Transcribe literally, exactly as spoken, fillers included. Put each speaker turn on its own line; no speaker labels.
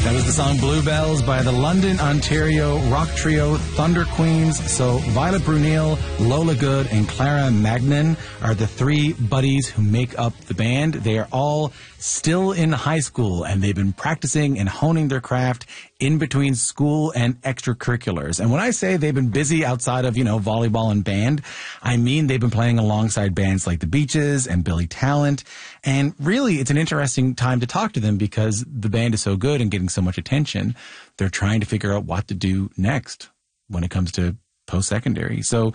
That was the song Bluebells by the London, Ontario rock trio Thunder Queens. So Violet Brunel, Lola Good, and Clara Magnan are the three buddies who make up the band. They are all still in high school, and they've been practicing and honing their craft in between school and extracurriculars. And when I say they've been busy outside of, you know, volleyball and band, I mean they've been playing alongside bands like The Beaches and Billy Talent. And really, it's an interesting time to talk to them because the band is so good and getting so much attention. They're trying to figure out what to do next when it comes to post-secondary. So